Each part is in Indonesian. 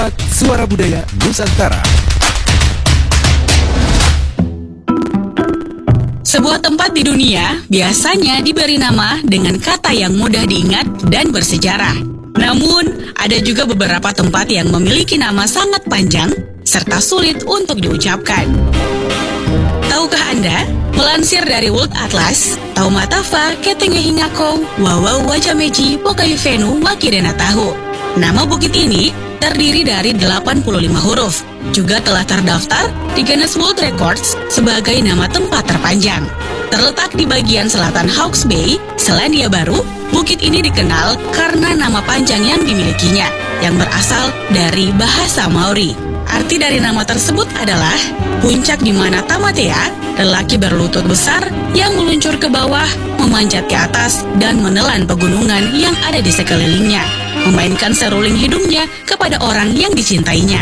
Simak Suara Budaya Nusantara. Sebuah tempat di dunia biasanya diberi nama dengan kata yang mudah diingat dan bersejarah. Namun, ada juga beberapa tempat yang memiliki nama sangat panjang serta sulit untuk diucapkan. Tahukah Anda? Melansir dari World Atlas, Taumatava Ketenge Hingako Wawau Wajameji Pokayufenu Wakidena Tahu. Nama bukit ini terdiri dari 85 huruf. Juga telah terdaftar di Guinness World Records sebagai nama tempat terpanjang. Terletak di bagian selatan Hawke's Bay, Selandia Baru, bukit ini dikenal karena nama panjang yang dimilikinya, yang berasal dari bahasa Maori. Arti dari nama tersebut adalah puncak di mana Tamatea, lelaki berlutut besar yang meluncur ke bawah, memanjat ke atas, dan menelan pegunungan yang ada di sekelilingnya, memainkan seruling hidungnya kepada orang yang dicintainya.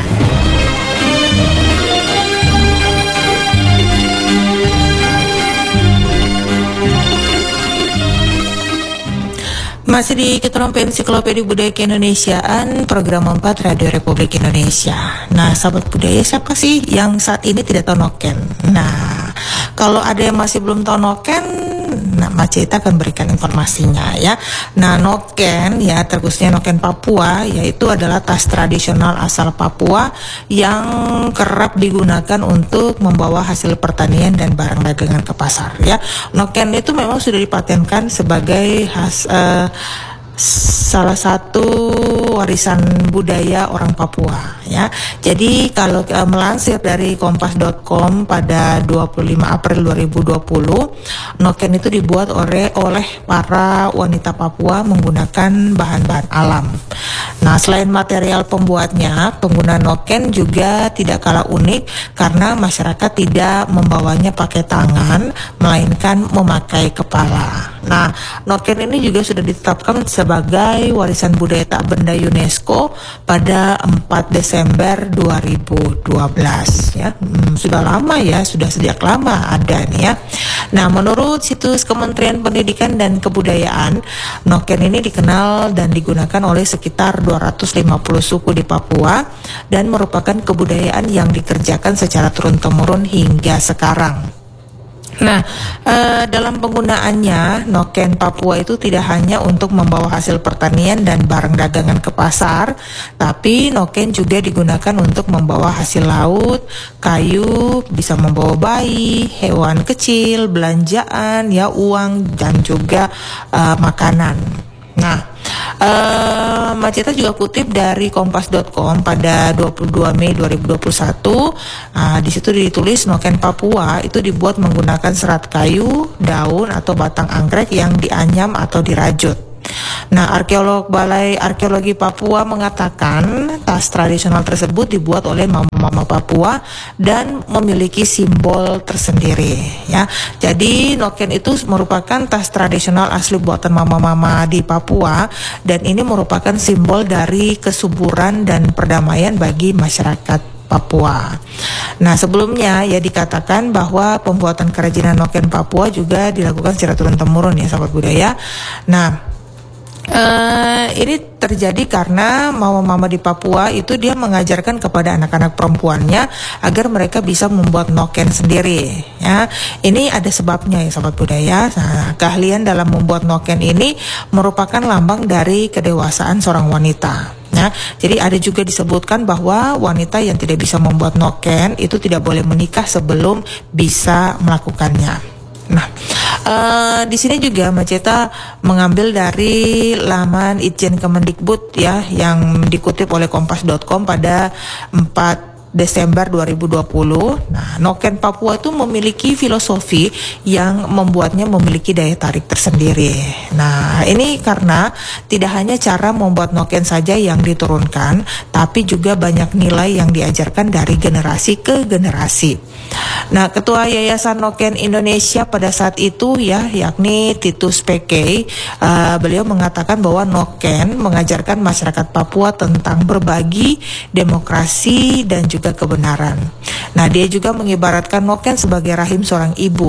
Masih di Keterampilan Ensiklopedia Budaya Keindonesiaan, program 4 Radio Republik Indonesia. Nah, sahabat budaya, siapa sih yang saat ini tidak tahu noken? Nah, kalau ada yang masih belum tahu noken, Maceta akan berikan informasinya ya. Nah, noken ya, terkhususnya noken Papua, yaitu adalah tas tradisional asal Papua yang kerap digunakan untuk membawa hasil pertanian dan barang dagangan ke pasar ya. Noken itu memang sudah dipatenkan sebagai salah satu warisan budaya orang Papua ya. Jadi kalau melansir dari kompas.com pada 25 April 2020, noken itu dibuat oleh para wanita Papua menggunakan bahan-bahan alam. Nah, selain material pembuatnya, penggunaan noken juga tidak kalah unik karena masyarakat tidak membawanya pakai tangan, melainkan memakai kepala. Nah, noken ini juga sudah ditetapkan sebagai warisan budaya tak benda UNESCO pada 4 Desember 2012 ya. Sudah lama ya, sudah sejak lama ada nih ya. Nah, menurut situs Kementerian Pendidikan dan Kebudayaan, noken ini dikenal dan digunakan oleh sekitar 250 suku di Papua dan merupakan kebudayaan yang dikerjakan secara turun-temurun hingga sekarang. Nah, dalam penggunaannya, noken Papua itu tidak hanya untuk membawa hasil pertanian dan barang dagangan ke pasar, tapi noken juga digunakan untuk membawa hasil laut, kayu, bisa membawa bayi, hewan kecil, belanjaan, ya uang, dan juga makanan. Nah, Maceta juga kutip dari kompas.com pada 22 Mei 2021. Di situ ditulis noken Papua itu dibuat menggunakan serat kayu, daun atau batang anggrek yang dianyam atau dirajut. Nah, arkeolog Balai Arkeologi Papua mengatakan tas tradisional tersebut dibuat oleh mama-mama Papua dan memiliki simbol tersendiri ya. Jadi noken itu merupakan tas tradisional asli buatan mama-mama di Papua dan ini merupakan simbol dari kesuburan dan perdamaian bagi masyarakat Papua. Nah, sebelumnya ya dikatakan bahwa pembuatan kerajinan noken Papua juga dilakukan secara turun-temurun ya, sahabat budaya. Nah, ini terjadi karena mama-mama di Papua itu dia mengajarkan kepada anak-anak perempuannya agar mereka bisa membuat noken sendiri ya. Ini ada sebabnya ya, sahabat budaya. Nah, keahlian dalam membuat noken ini merupakan lambang dari kedewasaan seorang wanita ya. Jadi ada juga disebutkan bahwa wanita yang tidak bisa membuat noken itu tidak boleh menikah sebelum bisa melakukannya. Nah, di sini juga Maceta mengambil dari laman Itjen Kemendikbud ya, yang dikutip oleh kompas.com pada 4 Desember 2020. Nah, noken Papua itu memiliki filosofi yang membuatnya memiliki daya tarik tersendiri. Nah, ini karena tidak hanya cara membuat noken saja yang diturunkan, tapi juga banyak nilai yang diajarkan dari generasi ke generasi. Nah, Ketua Yayasan Noken Indonesia pada saat itu ya, yakni Titus PK, beliau mengatakan bahwa noken mengajarkan masyarakat Papua tentang berbagi, demokrasi, dan juga kebenaran. Nah, dia juga mengibaratkan noken sebagai rahim seorang ibu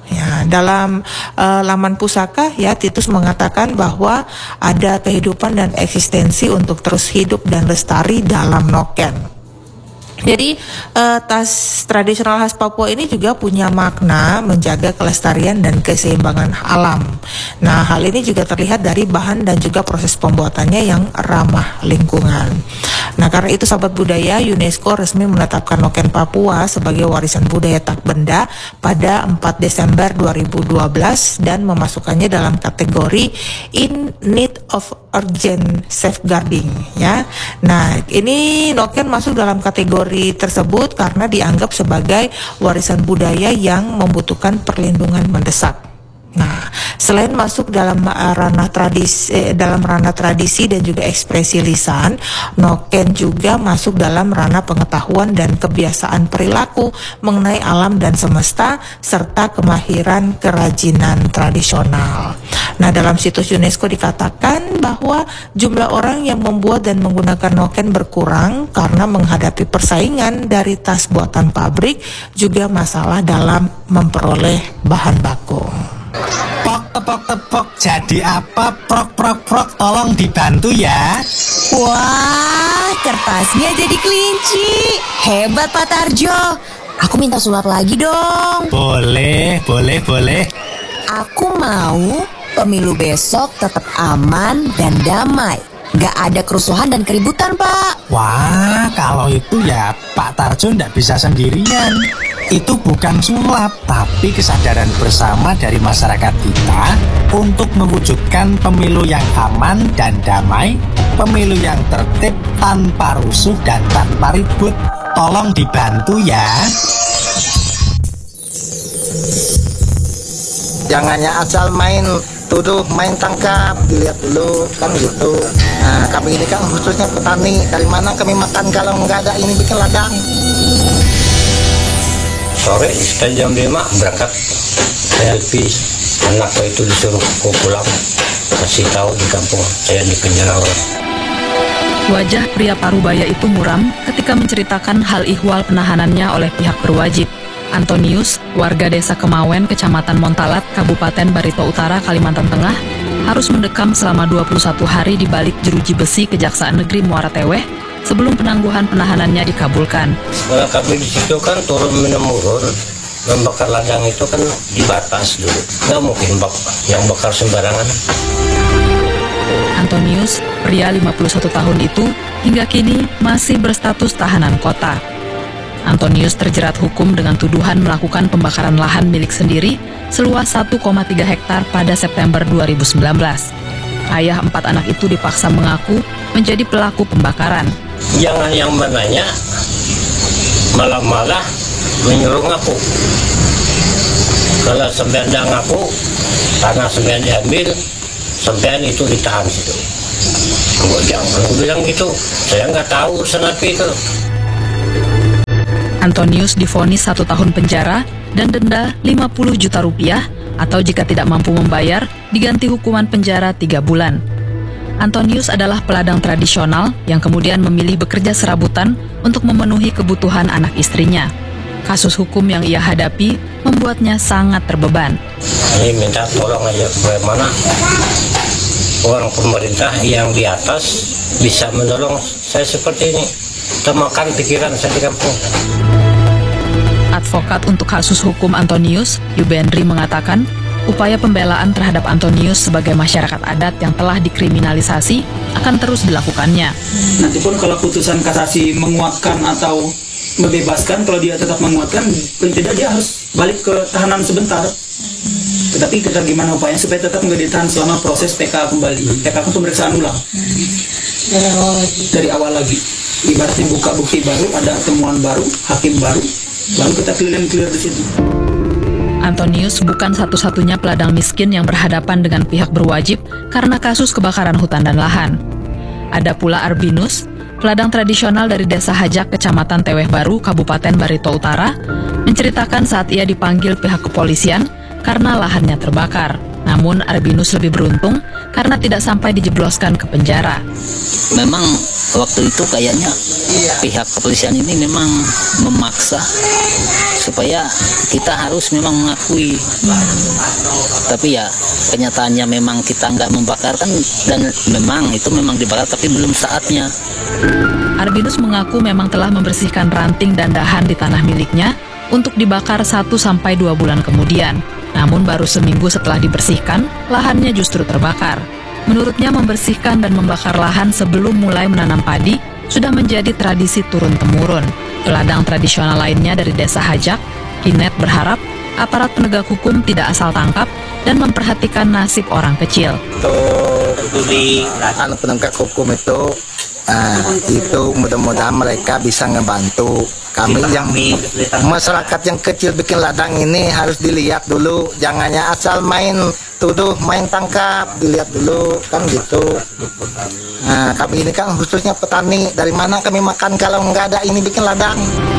Ya, dalam laman pusaka ya Titus mengatakan bahwa ada kehidupan dan eksistensi untuk terus hidup dan lestari dalam noken. Jadi tas tradisional khas Papua ini juga punya makna menjaga kelestarian dan keseimbangan alam. Nah, hal ini juga terlihat dari bahan dan juga proses pembuatannya yang ramah lingkungan. Nah, karena itu sahabat budaya, UNESCO resmi menetapkan noken Papua sebagai warisan budaya tak benda pada 4 Desember 2012 dan memasukkannya dalam kategori in need of urgent safeguarding ya. Nah, ini noken masuk dalam kategori tersebut karena dianggap sebagai warisan budaya yang membutuhkan perlindungan mendesak. Nah, selain masuk dalam ranah tradisi dan juga ekspresi lisan, noken juga masuk dalam ranah pengetahuan dan kebiasaan perilaku mengenai alam dan semesta serta kemahiran kerajinan tradisional. Nah, dalam situs UNESCO dikatakan bahwa jumlah orang yang membuat dan menggunakan noken berkurang karena menghadapi persaingan dari tas buatan pabrik, juga masalah dalam memperoleh bahan baku. Pok tepok tepok jadi apa? Prok prok prok, tolong dibantu ya. Wah, kertasnya jadi kelinci. Hebat Pak Tarjo. Aku minta sulap lagi dong. Boleh. Aku mau pemilu besok tetap aman dan damai. Gak ada kerusuhan dan keributan, Pak. Wah, kalau itu ya Pak Tarjo ndak bisa sendirian. Itu bukan sulap, tapi kesadaran bersama dari masyarakat kita untuk mewujudkan pemilu yang aman dan damai, pemilu yang tertib tanpa rusuh dan tanpa ribut. Tolong dibantu ya. Jangannya asal main tuduh, main tangkap, dilihat dulu kan gitu. Nah, kami ini kan khususnya petani, dari mana kami makan kalau nggak ada ini bikin ladang. Sore sekitar jam 5 berangkat selfie, anakku itu disuruh pulang, kasih tahu di kampung saya di penjara orang. Wajah pria Parubaya itu muram ketika menceritakan hal ihwal penahanannya oleh pihak berwajib. Antonius, warga desa Kemawen, Kecamatan Montalat, Kabupaten Barito Utara, Kalimantan Tengah, harus mendekam selama 21 hari di balik jeruji besi Kejaksaan Negeri Muara Teweh sebelum penangguhan penahanannya dikabulkan. Kalau kami di situ kan turun-menurun, membakar ladang itu kan dibatas dulu. Nggak mungkin yang bakar sembarangan. Antonius, pria 51 tahun itu, hingga kini masih berstatus tahanan kota. Antonius terjerat hukum dengan tuduhan melakukan pembakaran lahan milik sendiri seluas 1,3 hektar pada September 2019. Ayah 4 anak itu dipaksa mengaku menjadi pelaku pembakaran. Jangan yang menanya, malah menyuruh ngaku. Kalau sampean dah ngaku, tanah sampean diambil, sampean itu ditahan situ. Jangan bilang gitu, saya nggak tahu urusan apa itu. Antonius divonis 1 tahun penjara dan denda 50 juta rupiah, atau jika tidak mampu membayar, diganti hukuman penjara 3 bulan. Antonius adalah peladang tradisional yang kemudian memilih bekerja serabutan untuk memenuhi kebutuhan anak istrinya. Kasus hukum yang ia hadapi membuatnya sangat terbeban. Ini minta tolong aja bagaimana orang pemerintah yang di atas bisa menolong saya seperti ini. Temakan pikiran saya di kampung. Advokat untuk kasus hukum Antonius, Yubendri, mengatakan upaya pembelaan terhadap Antonius sebagai masyarakat adat yang telah dikriminalisasi akan terus dilakukannya. Nanti pun kalau putusan kasasi menguatkan atau membebaskan, kalau dia tetap menguatkan, tidak dia harus balik ke tahanan sebentar. Tetapi kita gimana upaya supaya tetap nggak ditahan selama proses PK kembali. PK kan pemeriksaan ulang. Dari awal lagi. Ibaratnya buka bukti baru, ada temuan baru, hakim baru, lalu kita clear di situ. Antonius bukan satu-satunya peladang miskin yang berhadapan dengan pihak berwajib karena kasus kebakaran hutan dan lahan. Ada pula Arbinus, peladang tradisional dari Desa Hajak, Kecamatan Teweh Baru, Kabupaten Barito Utara, menceritakan saat ia dipanggil pihak kepolisian karena lahannya terbakar. Namun Arbinus lebih beruntung karena tidak sampai dijebloskan ke penjara. Memang waktu itu kayaknya pihak kepolisian ini memang memaksa supaya kita harus memang mengakui, tapi ya kenyataannya memang kita nggak membakar kan, dan memang itu memang dibakar tapi belum saatnya. Arbinus mengaku memang telah membersihkan ranting dan dahan di tanah miliknya untuk dibakar 1-2 bulan kemudian. Namun baru seminggu setelah dibersihkan, lahannya justru terbakar. Menurutnya membersihkan dan membakar lahan sebelum mulai menanam padi sudah menjadi tradisi turun-temurun. Peladang tradisional lainnya dari Desa Hajak, Kinet berharap aparat penegak hukum tidak asal tangkap dan memperhatikan nasib orang kecil. Untuk di penegak hukum itu mudah-mudahan mereka bisa ngebantu kami yang masyarakat yang kecil bikin ladang ini. Harus dilihat dulu, jangannya asal main tuduh, main tangkap, dilihat dulu kan gitu. Nah, kami ini kan khususnya petani, dari mana kami makan kalau nggak ada ini bikin ladang.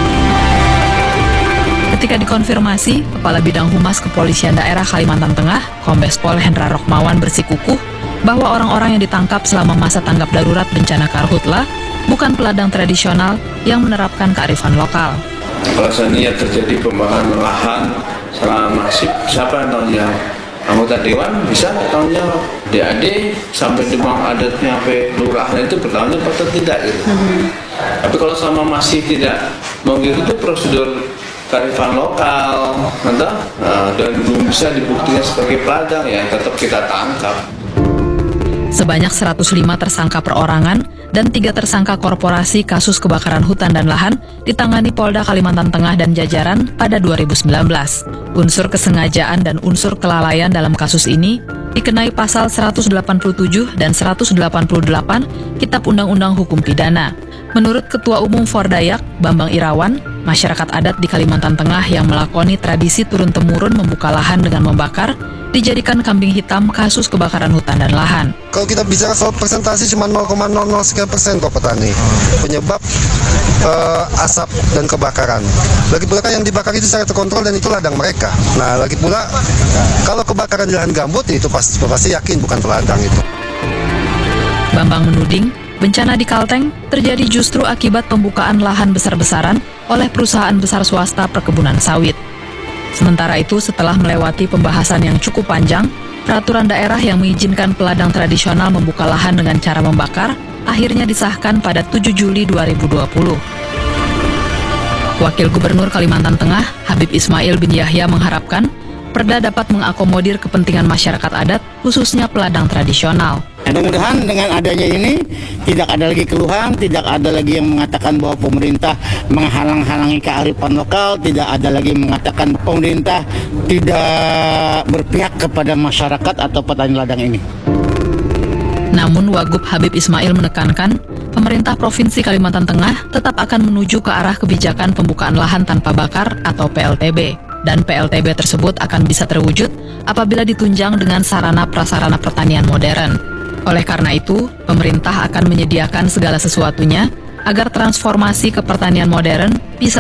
Ketika dikonfirmasi, Kepala Bidang Humas Kepolisian Daerah Kalimantan Tengah, Kombes Pol Hendra Rokmawan bersikukuh bahwa orang-orang yang ditangkap selama masa tanggap darurat bencana karhutla bukan peladang tradisional yang menerapkan kearifan lokal. Alasannya terjadi pembakaran lahan secara masif, siapa yang tahu jawab? Anggota dewan bisa tahu jawab. DAD sampai di bank adatnya sampai lurah itu bertanggung jawab atau tidak gitu. Tapi kalau selama masih tidak mengikuti prosedur kearifan lokal, dan belum bisa dibuktikan sebagai peladang, ya tetap kita tangkap. Sebanyak 105 tersangka perorangan dan 3 tersangka korporasi kasus kebakaran hutan dan lahan ditangani Polda Kalimantan Tengah dan jajaran pada 2019. Unsur kesengajaan dan unsur kelalaian dalam kasus ini dikenai pasal 187 dan 188 Kitab Undang-Undang Hukum Pidana. Menurut Ketua Umum Fordayak, Bambang Irawan, masyarakat adat di Kalimantan Tengah yang melakoni tradisi turun-temurun membuka lahan dengan membakar dijadikan kambing hitam kasus kebakaran hutan dan lahan. Kalau kita bicara soal persentase cuma 0,00% kok petani penyebab asap dan kebakaran. Lagi pula kan yang dibakar itu secara terkontrol dan itu ladang mereka. Nah, lagi pula kalau kebakaran di lahan gambut itu pasti yakin bukan peladang itu. Bambang menuding bencana di Kalteng terjadi justru akibat pembukaan lahan besar-besaran oleh perusahaan besar swasta perkebunan sawit. Sementara itu, setelah melewati pembahasan yang cukup panjang, peraturan daerah yang mengizinkan peladang tradisional membuka lahan dengan cara membakar akhirnya disahkan pada 7 Juli 2020. Wakil Gubernur Kalimantan Tengah, Habib Ismail bin Yahya mengharapkan Perda dapat mengakomodir kepentingan masyarakat adat, khususnya peladang tradisional. Mudah-mudahan dengan adanya ini tidak ada lagi keluhan, tidak ada lagi yang mengatakan bahwa pemerintah menghalang-halangi kearifan lokal, tidak ada lagi mengatakan pemerintah tidak berpihak kepada masyarakat atau petani ladang ini. Namun Wagub Habib Ismail menekankan, pemerintah Provinsi Kalimantan Tengah tetap akan menuju ke arah kebijakan pembukaan lahan tanpa bakar atau PLTB. Dan PLTB tersebut akan bisa terwujud apabila ditunjang dengan sarana-prasarana pertanian modern. Oleh karena itu, pemerintah akan menyediakan segala sesuatunya agar transformasi ke pertanian modern bisa